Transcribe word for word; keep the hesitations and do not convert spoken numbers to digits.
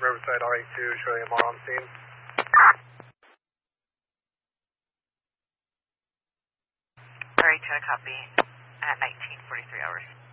Riverside R E two, Charlie M R on scene. R E two, copy at nineteen forty-three hours.